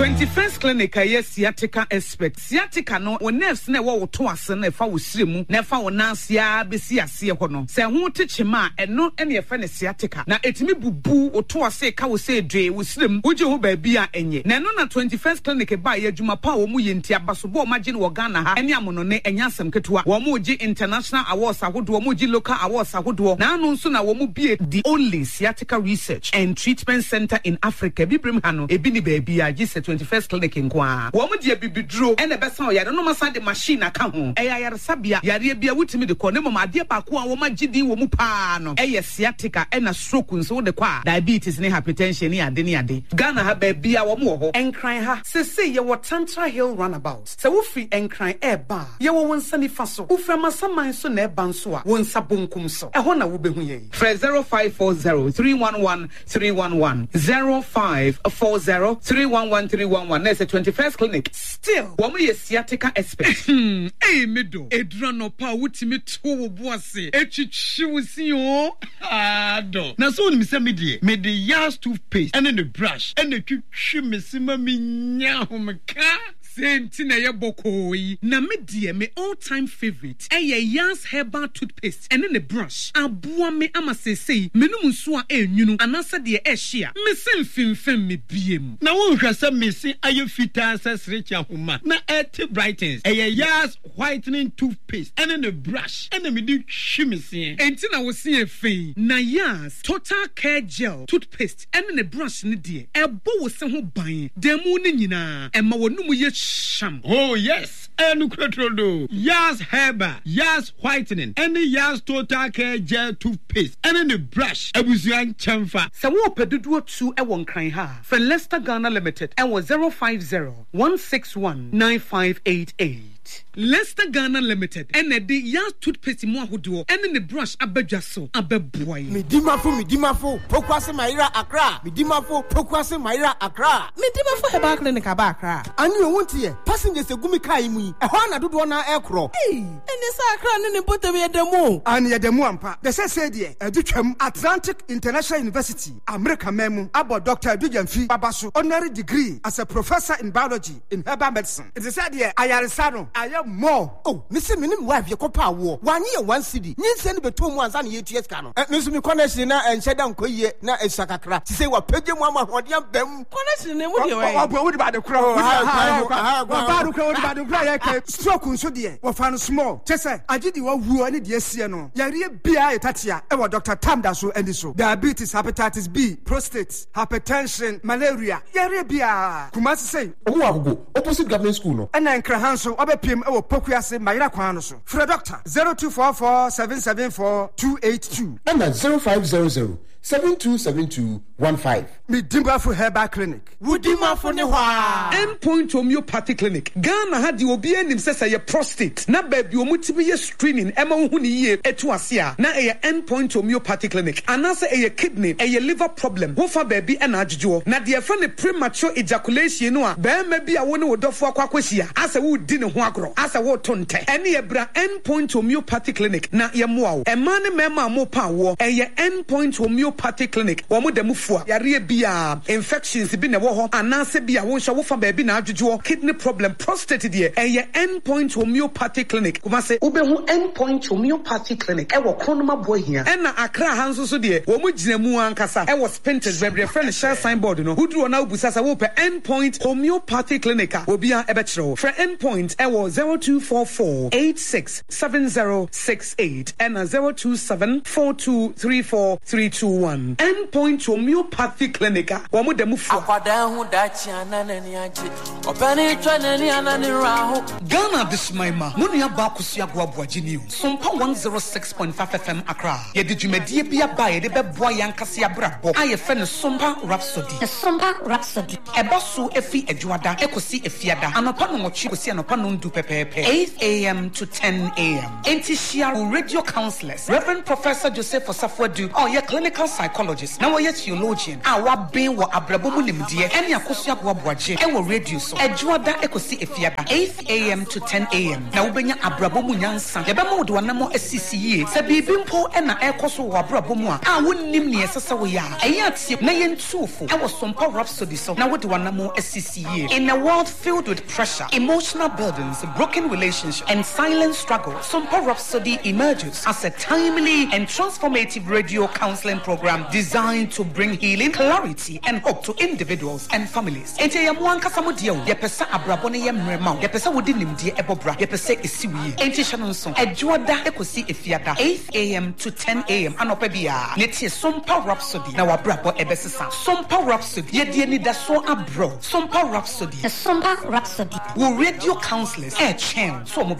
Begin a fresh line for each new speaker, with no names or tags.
21st Clinic yes sciatica expert. Sciatica no o nerves na wo to ase na fa wo siremu na fa wo nansia besi ase ho no. Se ho techema eno ene ye fa ne sciatica. Na etimi bubu o to ase ka wo se dwe wo siremu. Wo je ho ba bia enye. Na no na 21st Clinic ba ye adwuma pa wo mu ye ntia basobo magine wo Ghana ha. Ene amono ne enya asem ketewa. Wo mu ji international awards ahodo, wo mu ji local awards ahodo. Na anu nso na wo mu bie the only sciatica research and treatment center in Africa. Bibrim ha no ebi ni ba bia ji 21st Clinic nkwa. Wo mu die bibidro ene besa o yare no masa de machine aka ho. Yare sabia yare bia wutimi de ko ne mama ade pa ko a wo magidi wo mu pa no. Sciatica ena stroke nso de kwa diabetes ne hypertension ne ade ne ade. Ghana ha ba bia wo mu ho. Enkran ha sese ye wo Tantra Hill runabout. Se wo free enkran eba ye wo wonsa ni fa so. Wo fra masaman so na eba nso a wonsa bonkum so. Ho na wo behu ye. Fre 0540 311 311 0540 311 311. That's a 21st Clinic. Still, woman is sciatica expert. Hey, mido. Edra no pa wutimi to wo boase. Echichi wusi o. Do. Na so ni se me the Yas toothpaste and the brush and the twitwi mesima me nya homka. Senti na ye bokoi na me die me all time favorite Yas herbal toothpaste and then the brush aboa me ama sesei menum nso a enwunu anasa de ehia me semfimfem me biem
na won hwese me se aye fita sesrecha homa na et brightens Yas whitening toothpaste and then the brush and me di hwi me se
enti na wo se afei na Yas total care gel toothpaste and then the brush ne die ebo wo se ho ban demu ne nyina ema wonum ye sham.
Oh yes, and Crotrodo, Yas Herbal, Yas Whitening, and the Yas Total Care Gel Toothpaste, and then the brush, Abusian Chamfa.
So, what Peduo 2 a 1 crying ha for Leicester Ghana Limited and was 050 161 9588. Leicester Ghana Limited and the Yas toothpaste mo ahodo and the brush abadwaso abeboy
medimafo pokwase maira Accra medimafo pokwase maira Accra
medimafo Herbal Clinic aba Accra
ani wontie passengers egumi kai mu e ho na dodo na ekro
ene sa Accra ne botem yedemu
ani yedemu ampa de say de adutwam Atlantic International University America memu abo Dr. Adujamfi babaso honorary degree as a professor in biology in herbal medicine it is said here ayaresa no aye more oh missing minim wife ye kopa wo wan ye 1 cedi nyinse ne beto mu anza na ye tues ka no nso mi connection na enhyeda nkoyie na esakakra ti say wa page mu amahode bam
connection ne mu de we
obo wo de ba de kra wo ba do kra wo de ba de kra ye ka stroke nso de wo fa no small chese agidi wo wuo ne de asie no yare bia etatia e wo Dr. Tamda so andi so diabetes hepatitis B prostate hypertension malaria yare bia kuma say
owo agogo opposite government school no
and nkra hanso obepiem e wo pokuase mayira kwan no so for Doctor 0244 774 282
and 0500 727215.
Medimafo Herbal Clinic.
Wudimafo ne hwa.
Endpoint Homeopathy Clinic. Ghana had the obi enim say ye prostate. Na baby omutibi ye screening ema hu ni ye etu ase a. Na ye Endpoint Homeopathy Clinic. Anase ye kidney, ye liver problem. Wo fa baby e na adjujo. Na de fa ne premature ejaculation no a. Be ma bi a wo ne wodofo akwakwahia. Ase wo di ne ho agro. Ase wo tonte. Ene ye bra Endpoint Homeopathy Clinic. Na ye moa wo. Ema ne mema mo pa wo. Ye Endpoint Homeopathy Clinic. Wo mo demu fua. Yare bia infections bi na wo ho. Anase bia wo hwa wo fa baby na adjujo. Kidney problem, prostate de. Ye Endpoint Homeopathy Clinic. Kuma se ubehu Endpoint Homeopathy Clinic. E wo kronoma boy hia. E na Accra hanso so de. Wo mo gina mu ankasa. E wo Spintex bebre friend share signboard no. Hudu na ubusasa wo pe Endpoint Homeopathy Clinic. Obi a ebe kire wo. For Endpoint e wo 0244 867068 and 0274234321. Endpoint Homeopathy Clinic. Wo mo demu fu.
Akwada hu dachi ananani aje. Opani twanani anani raho.
Ghana this my ma. Moni aba kusia boaboaji ni. Sompa 106.5 FM Accra. Ye di dwumadie bia ba ye de beboa yankase abrabo. Aye fe ne Sompa Rhapsody.
Sompa Rhapsody.
Eba so efi edwada ekosi efiada. Anopa no mochi kosi anopa no ndu pepepe. 8 a.m. to 10 a.m. Enti share radio counselors. Reverend Professor Joseph Osafwadu. Oh, your clinical psychologist na wɔyɛ theologian a waben wɔ abrabɔ mu nimdeɛ ɛne akosua boaboagye ɛwɔ radio so adwoada ekosi efiada 8 a.m. to 10 a.m. na wobɛnya abrabɔ mu nyansa yɛbɛma wo de wanamo asisi yie sɛ biribi mpo ɛna ɛkɔ so wɔ abrabɔ mu a wonnim ne ɛsɛ sɛ woyɛ a ɛyɛ atie na yɛntuofo ɛwɔ Sompa Rhapsody so na wode wanamo asisi yie. In a world filled with pressure, emotional burdens, broken relationships, and silent struggle, Sompa Rhapsody emerges as a timely and transformative radio counseling program designed to bring healing, clarity, and hope to individuals and families. Ente ya muanka samudia ye pesa abrabone ye mrema ye pesa wodi nimdie ebobra ye pesa esiwie ente shanonso adwoada ekosi efiada 8 a.m. to 10 a.m. anopa bia netie Sompa Rhapsody na wabrabo ebesesa. Sompa Rhapsody ye die ni daso abro. Sompa Rhapsody
Sompa Rhapsody
wo radio counselors chen so mo